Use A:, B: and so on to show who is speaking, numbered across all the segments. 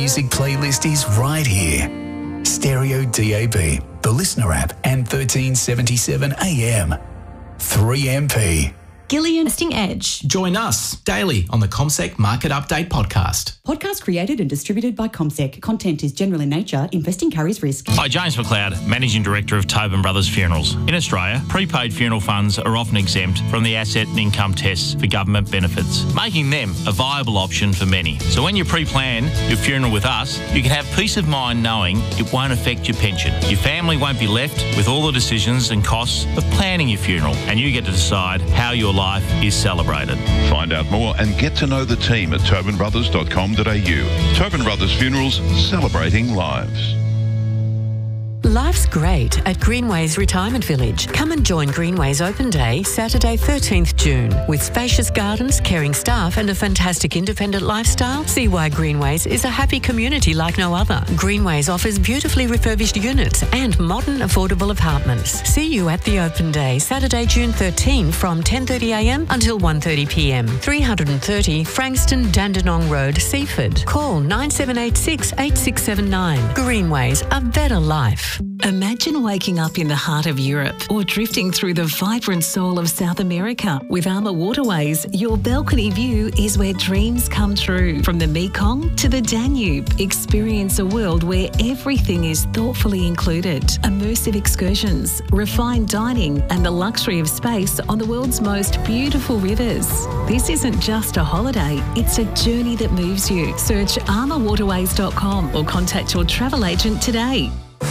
A: music playlist is right here. Stereo DAB, the Listener app, and 1377 AM. 3MP.
B: Gillian Sting Edge.
C: Join us daily on the CommSec Market Update podcast.
B: Podcast created and distributed by CommSec. Content is general in nature. Investing carries risk.
D: Hi, James McLeod, Managing Director of Tobin Brothers Funerals. In Australia, prepaid funeral funds are often exempt from the asset and income tests for government benefits, making them a viable option for many. So when you pre-plan your funeral with us, you can have peace of mind knowing it won't affect your pension. Your family won't be left with all the decisions and costs of planning your funeral, and you get to decide how your life is celebrated.
E: Find out more and get to know the team at tobinbrothers.com.au. Tobin Brothers Funerals, celebrating lives.
F: Life's great at Greenways Retirement Village. Come and join Greenways Open Day, Saturday 13th June. With spacious gardens, caring staff and a fantastic independent lifestyle, see why Greenways is a happy community like no other. Greenways offers beautifully refurbished units and modern affordable apartments. See you at the Open Day, Saturday, June 13 from 10:30am until 1:30pm. 330 Frankston Dandenong Road, Seaford. Call 9786 8679. Greenways, a better life.
G: Imagine waking up in the heart of Europe or drifting through the vibrant soul of South America. With Armour Waterways, your balcony view is where dreams come true. From the Mekong to the Danube, experience a world where everything is thoughtfully included. Immersive excursions, refined dining and the luxury of space on the world's most beautiful rivers. This isn't just a holiday, it's a journey that moves you. Search armourwaterways.com or contact your travel agent today.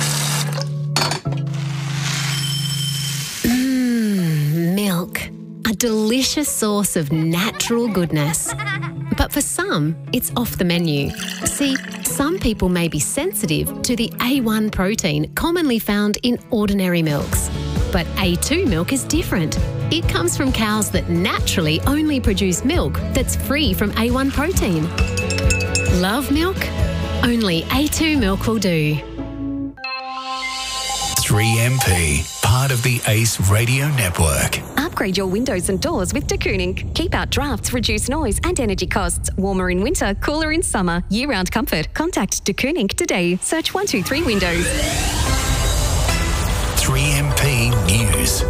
H: Milk, a delicious source of natural goodness. But for some, it's off the menu. See, some people may be sensitive to the A1 protein commonly found in ordinary milks. But A2 milk is different. It comes from cows that naturally only produce milk that's free from A1 protein. Love milk? Only A2 milk will do.
A: 3MP, part of the ACE Radio Network.
I: Upgrade your windows and doors with de Kooning. Keep out drafts, reduce noise and energy costs. Warmer in winter, cooler in summer. Year-round comfort. Contact de Kooning today. Search 123 Windows.
A: 3MP News.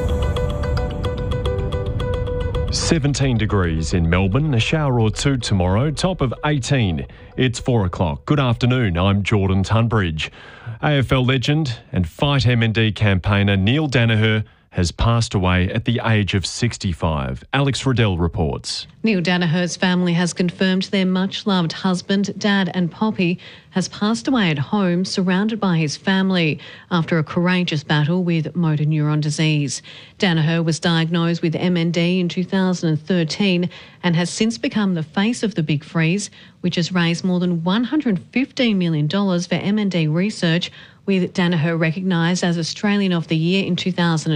J: 17 degrees in Melbourne, a shower or two tomorrow, top of 18. It's 4 o'clock. Good afternoon, I'm Jordan Tunbridge. AFL legend and Fight MND campaigner Neil Daniher has passed away at the age of 65. Alex Riddell reports.
K: Neil Daniher's family has confirmed their much-loved husband, dad and Poppy has passed away at home surrounded by his family after a courageous battle with motor neuron disease. Daniher was diagnosed with MND in 2013 and has since become the face of the Big Freeze, which has raised more than $115 million for MND research, with Daniher recognised as Australian of the Year in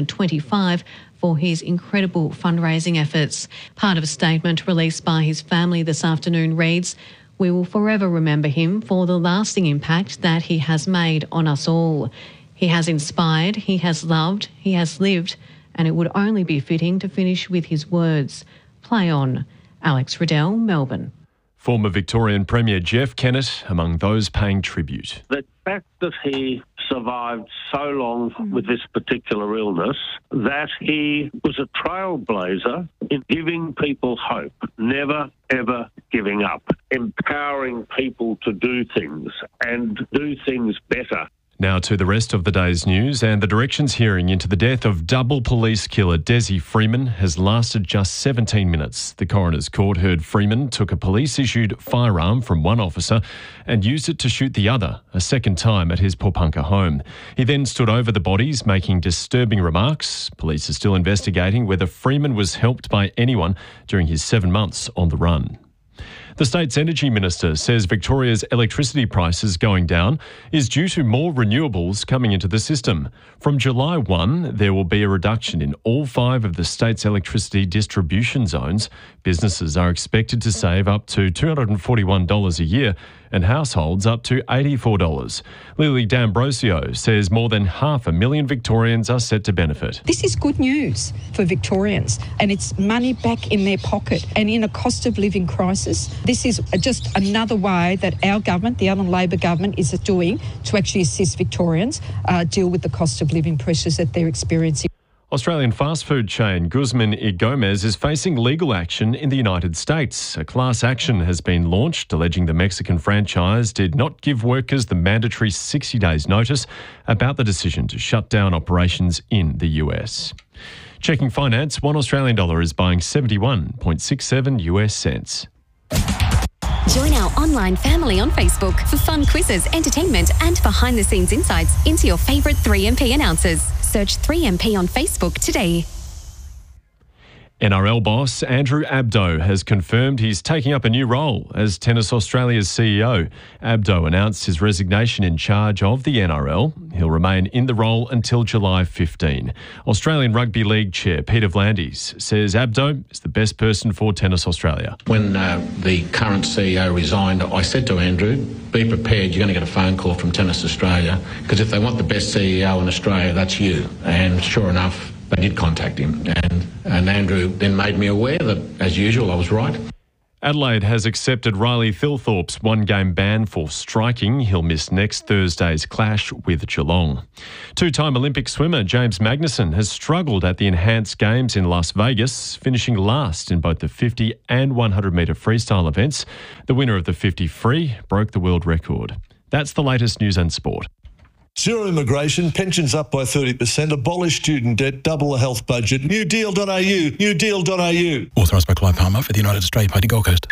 K: 2025 for his incredible fundraising efforts. Part of a statement released by his family this afternoon reads, "We will forever remember him for the lasting impact that he has made on us all. He has inspired, he has loved, he has lived, and it would only be fitting to finish with his words. Play on." Alex Riddell, Melbourne.
J: Former Victorian Premier Jeff Kennett among those paying tribute.
L: The fact that he survived so long with this particular illness, that he was a trailblazer in giving people hope, never, ever giving up, empowering people to do things and do things better.
J: Now to the rest of the day's news, and the directions hearing into the death of double police killer Desi Freeman has lasted just 17 minutes. The coroner's court heard Freeman took a police-issued firearm from one officer and used it to shoot the other a second time at his Popunka home. He then stood over the bodies, making disturbing remarks. Police are still investigating whether Freeman was helped by anyone during his 7 months on the run. The state's energy minister says Victoria's electricity prices going down is due to more renewables coming into the system. From July 1, there will be a reduction in all 5 of the state's electricity distribution zones. Businesses are expected to save up to $241 a year and households up to $84. Lily D'Ambrosio says more than 500,000 Victorians are set to benefit.
M: This is good news for Victorians, and it's money back in their pocket. And in a cost of living crisis, this is just another way that our government, the Allan Labor government, is doing to actually assist Victorians deal with the cost of living pressures that they're experiencing.
J: Australian fast food chain Guzman y Gomez is facing legal action in the United States. A class action has been launched alleging the Mexican franchise did not give workers the mandatory 60 days notice about the decision to shut down operations in the US. Checking finance, $1 Australian dollar is buying 71.67 US cents.
I: Join our online family on Facebook for fun quizzes, entertainment and behind-the-scenes insights into your favourite 3MP announcers. Search 3MP on Facebook today.
J: NRL boss Andrew Abdo has confirmed he's taking up a new role as Tennis Australia's CEO. Abdo announced his resignation in charge of the NRL. He'll remain in the role until July 15. Australian Rugby League Chair Peter V'landys says Abdo is the best person for Tennis Australia.
N: When the current CEO resigned, I said to Andrew, be prepared, you're going to get a phone call from Tennis Australia, because if they want the best CEO in Australia, that's you. And sure enough, they did contact him, and Andrew then made me aware that, as usual, I was right.
J: Adelaide has accepted Riley Thilthorpe's one-game ban for striking. He'll miss next Thursday's clash with Geelong. Two-time Olympic swimmer James Magnussen has struggled at the Enhanced Games in Las Vegas, finishing last in both the 50 and 100-metre freestyle events. The winner of the 50 free broke the world record. That's the latest news and sport.
O: Zero immigration, pensions up by 30%, abolish student debt, double the health budget. Newdeal.au, newdeal.au.
A: Authorised by Clive Palmer for the United Australia Party Gold Coast.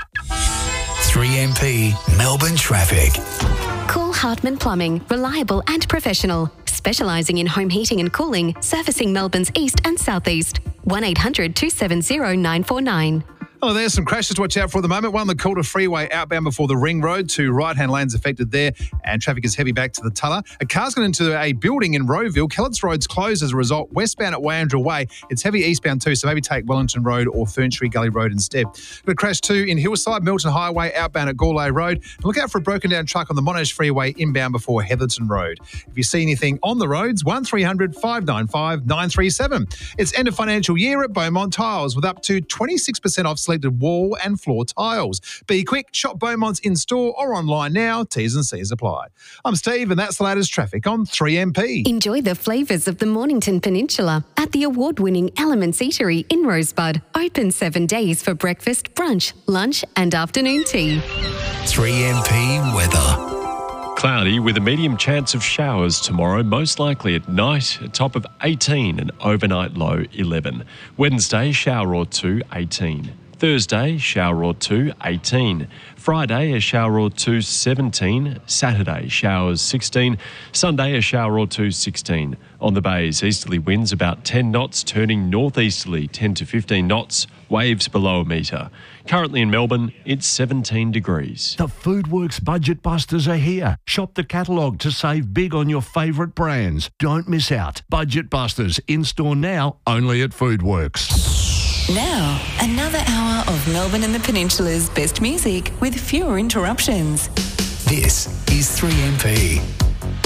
A: 3MP Melbourne Traffic.
I: Call Hartman Plumbing, reliable and professional, specialising in home heating and cooling, servicing Melbourne's east and southeast. 1800 270 949.
P: Oh, there's some crashes to watch out for at the moment. One, the Calder Freeway outbound before the Ring Road. Two right-hand lanes affected there, and traffic is heavy back to the Tulla. A car's gone into a building in Rowville. Kellett's Road's closed as a result. Westbound at Wayandra Way, it's heavy eastbound too, so maybe take Wellington Road or Ferntree Gully Road instead. Got a crash too in Hillside, Milton Highway outbound at Gourlay Road. And look out for a broken down truck on the Monash Freeway inbound before Heatherton Road. If you see anything on the roads, 1300 595 937. It's end of financial year at Beaumont Tiles with up to 26% off selected wall and floor tiles. Be quick, shop Beaumont's in-store or online now. T's and C's apply. I'm Steve, and that's the latest traffic on 3MP.
I: Enjoy the flavours of the Mornington Peninsula at the award-winning Elements Eatery in Rosebud. Open 7 days for breakfast, brunch, lunch and afternoon tea.
A: 3MP weather.
J: Cloudy with a medium chance of showers tomorrow, most likely at night, a top of 18 and overnight low 11. Wednesday, shower or two, 18. Thursday, shower or two, 18. Friday, a shower or two, 17. Saturday, showers, 16. Sunday, a shower or two, 16. On the bays, easterly winds about 10 knots, turning northeasterly 10 to 15 knots, waves below a metre. Currently in Melbourne, it's 17 degrees.
Q: The Foodworks Budget Busters are here. Shop the catalogue to save big on your favourite brands. Don't miss out. Budget Busters, in-store now, only at Foodworks.
R: Now, another hour of Melbourne and the Peninsula's best music with fewer interruptions.
A: This is 3MP.